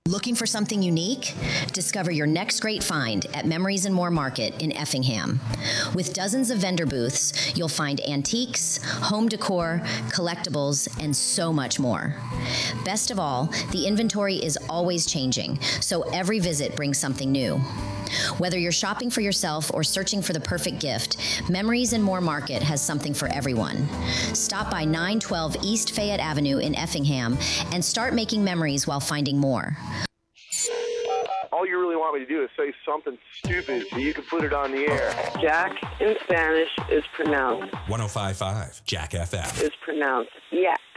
Looking for something unique? Discover your next great find at Memories and More Market in Effingham. With dozens of vendor booths, you'll find antiques, home decor, collectibles, and so much more. Best of all, the inventory is always changing, so every visit brings something new. Whether you're shopping for yourself or searching for the perfect gift, Memories and More Market has something for everyone. Stop by 912 East Fayette Avenue in Effingham and start making memories while finding more. All you really want me to do is say something stupid so you can put it on the air. Jack in Spanish is pronounced. 105.5 Jack FM. Is pronounced, yeah.